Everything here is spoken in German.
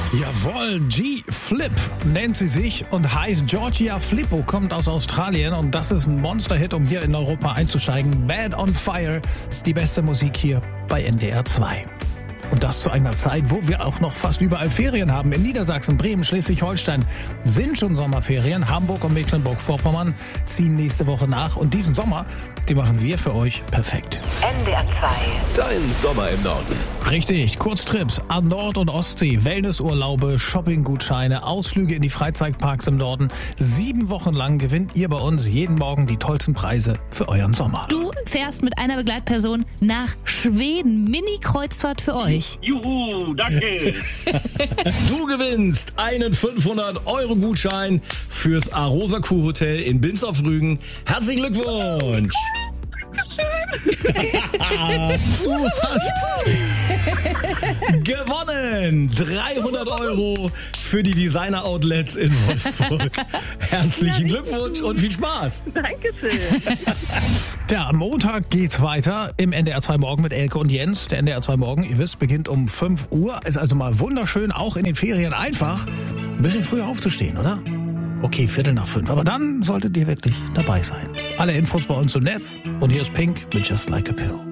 Jawohl, G-Flip nennt sie sich und heißt Georgia Flippo, kommt aus Australien und das ist ein Monster-Hit, um hier in Europa einzusteigen. Bad on Fire, die beste Musik hier bei NDR 2. Und das zu einer Zeit, wo wir auch noch fast überall Ferien haben. In Niedersachsen, Bremen, Schleswig-Holstein sind schon Sommerferien. Hamburg und Mecklenburg-Vorpommern ziehen nächste Woche nach. Und diesen Sommer, die machen wir für euch perfekt. NDR 2. Dein Sommer im Norden. Richtig, Kurztrips an Nord- und Ostsee, Wellnessurlaube, Shoppinggutscheine, Ausflüge in die Freizeitparks im Norden. 7 Wochen lang gewinnt ihr bei uns jeden Morgen die tollsten Preise für euren Sommer. Du fährst mit einer Begleitperson nach Schweden. Mini-Kreuzfahrt für euch. Juhu, danke. Du gewinnst einen 500-Euro-Gutschein fürs Arosa Kurhotel in Binz auf Rügen. Herzlichen Glückwunsch. Du hast gewonnen 300 Euro für die Designer Outlets in Wolfsburg. Herzlichen Glückwunsch und viel Spaß. Dankeschön. Ja, am Montag geht's weiter im NDR 2 Morgen mit Elke und Jens. Der NDR 2 Morgen, ihr wisst, beginnt um 5 Uhr. Ist also mal wunderschön, auch in den Ferien einfach ein bisschen früher aufzustehen, oder? Okay, 4:45. Aber dann solltet ihr wirklich dabei sein. Alle Infos bei uns im Netz. Und hier ist Pink mit Just Like a Pill.